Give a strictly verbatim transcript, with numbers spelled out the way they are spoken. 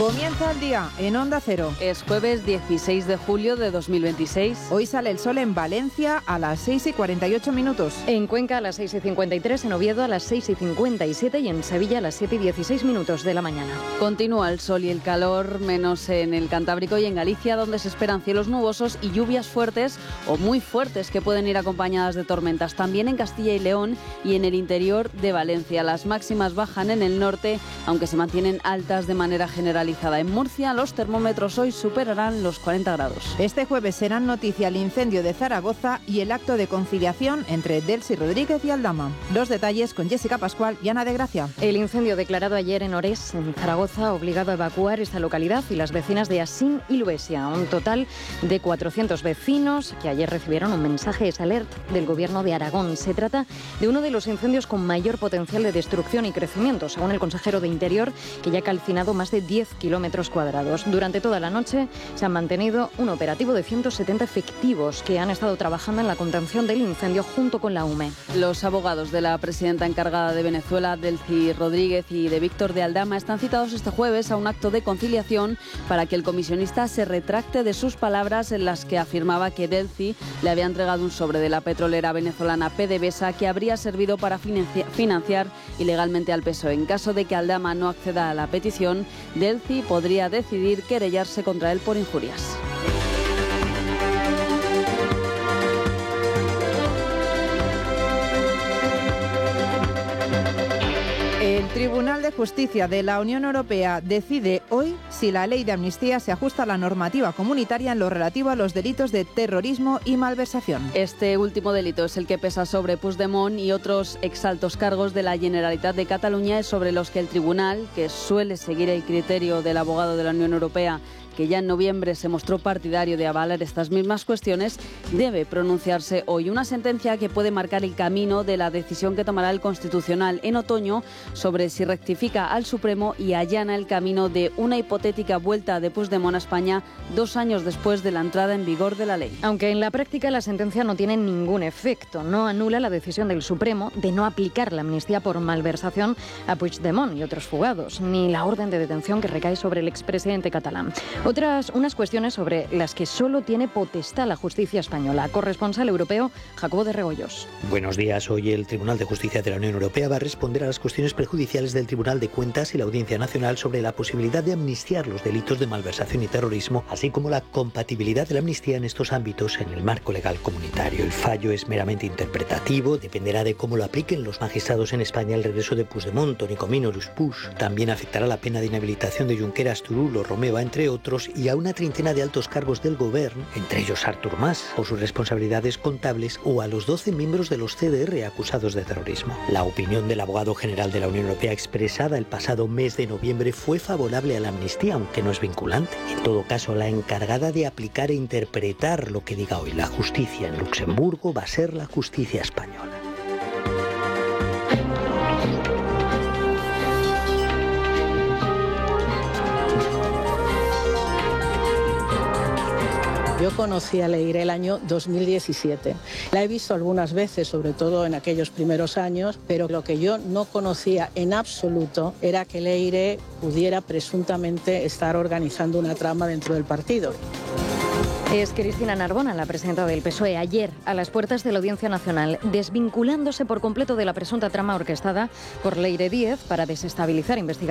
Comienza el día en Onda Cero. Es jueves dieciséis de julio de dos mil veintiséis. Hoy sale el sol en Valencia a las seis y cuarenta y ocho minutos. En Cuenca a las seis y cincuenta y tres, en Oviedo a las seis y cincuenta y siete y en Sevilla a las siete y dieciséis minutos de la mañana. Continúa el sol y el calor, menos en el Cantábrico y en Galicia, donde se esperan cielos nubosos y lluvias fuertes o muy fuertes que pueden ir acompañadas de tormentas. También en Castilla y León y en el interior de Valencia. Las máximas bajan en el norte, aunque se mantienen altas de manera generalizada. En Murcia, los termómetros hoy superarán los cuarenta grados. Este jueves serán noticia el incendio de Zaragoza y el acto de conciliación entre Delcy Rodríguez y Aldama. Los detalles con Jessica Pascual y Ana de Gracia. El incendio declarado ayer en Orés, en Zaragoza, ha obligado a evacuar esta localidad y las vecinas de Asín y Luesia. Un total de cuatrocientos vecinos que ayer recibieron un mensaje S Alert del Gobierno de Aragón. Se trata de uno de los incendios con mayor potencial de destrucción y crecimiento, según el consejero de Interior, que ya ha calcinado más de diez kilómetros cuadrados. Durante toda la noche se han mantenido un operativo de ciento setenta efectivos que han estado trabajando en la contención del incendio junto con la U M E. Los abogados de la presidenta encargada de Venezuela, Delcy Rodríguez, y de Víctor de Aldama están citados este jueves a un acto de conciliación para que el comisionista se retracte de sus palabras en las que afirmaba que Delcy le había entregado un sobre de la petrolera venezolana PDVSA que habría servido para financiar ilegalmente al P S O E. En caso de que Aldama no acceda a la petición, Delcy podría decidir querellarse contra él por injurias. El Tribunal de Justicia de la Unión Europea decide hoy si la ley de amnistía se ajusta a la normativa comunitaria en lo relativo a los delitos de terrorismo y malversación. Este último delito es el que pesa sobre Puigdemont y otros exaltos cargos de la Generalitat de Cataluña, sobre los que el tribunal, que suele seguir el criterio del abogado de la Unión Europea, que ya en noviembre se mostró partidario de avalar estas mismas cuestiones, debe pronunciarse hoy. Una sentencia que puede marcar el camino de la decisión que tomará el Constitucional en otoño sobre si rectifica al Supremo y allana el camino de una hipotética vuelta de Puigdemont a España dos años después de la entrada en vigor de la ley. Aunque en la práctica la sentencia no tiene ningún efecto, no anula la decisión del Supremo de no aplicar la amnistía por malversación a Puigdemont y otros fugados, ni la orden de detención que recae sobre el expresidente catalán. Otras unas cuestiones sobre las que solo tiene potestad la justicia española. Corresponsal europeo, Jacobo de Regoyos. Buenos días. Hoy el Tribunal de Justicia de la Unión Europea va a responder a las cuestiones prejudiciales del Tribunal de Cuentas y la Audiencia Nacional sobre la posibilidad de amnistiar los delitos de malversación y terrorismo, así como la compatibilidad de la amnistía en estos ámbitos en el marco legal comunitario. El fallo es meramente interpretativo, dependerá de cómo lo apliquen los magistrados en España. El regreso de Puigdemont, Toni Comín o Luis Puig también afectará la pena de inhabilitación de Junqueras, Turull o Romeva, entre otros, y a una treintena de altos cargos del Gobierno, entre ellos Artur Mas, por sus responsabilidades contables, o a los doce miembros de los C D R acusados de terrorismo. La opinión del abogado general de la Unión Europea expresada el pasado mes de noviembre fue favorable a la amnistía, aunque no es vinculante. En todo caso, la encargada de aplicar e interpretar lo que diga hoy la justicia en Luxemburgo va a ser la justicia española. Yo conocí a Leire el año dos mil diecisiete. La he visto algunas veces, sobre todo en aquellos primeros años, pero lo que yo no conocía en absoluto era que Leire pudiera presuntamente estar organizando una trama dentro del partido. Es Cristina Narbona, la presidenta del P S O E, ayer a las puertas de la Audiencia Nacional, desvinculándose por completo de la presunta trama orquestada por Leire Díez para desestabilizar investigaciones